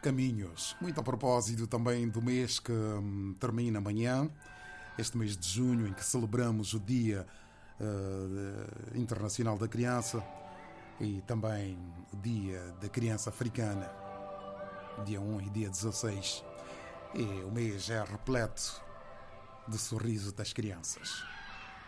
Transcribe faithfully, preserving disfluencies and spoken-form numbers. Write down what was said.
Caminhos. Muito a propósito também do mês que hum, termina amanhã, este mês de junho, em que celebramos o Dia uh, Internacional da Criança e também o Dia da Criança Africana, dia um e dia dezasseis. E o mês é repleto de sorriso das crianças.